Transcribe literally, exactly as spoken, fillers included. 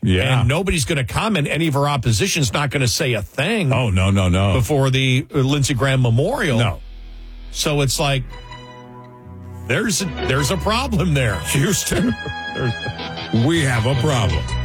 Yeah. And nobody's going to comment. Any of our opposition's not going to say a thing. Oh, no, no, no. Before the uh, Lindsey Graham Memorial. No. So it's like, there's a, there's a problem there. Houston, we have a problem.